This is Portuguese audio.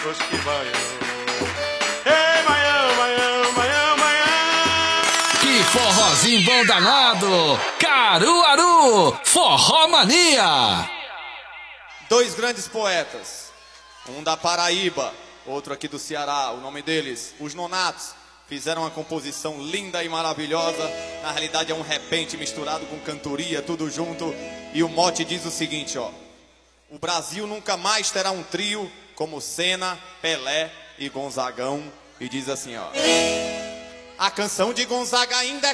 Oxe, que baião. Ei, baião, baião, baião, baião. Que forrozinho bom danado! Caruaru, Forró Mania! Dois grandes poetas, um da Paraíba, outro aqui do Ceará, o nome deles, os Nonatos, fizeram uma composição linda e maravilhosa. Na realidade é um repente misturado com cantoria, tudo junto. E o mote diz o seguinte, ó: o Brasil nunca mais terá um trio como Senna, Pelé e Gonzagão. E diz assim, ó: a canção de Gonzaga ainda é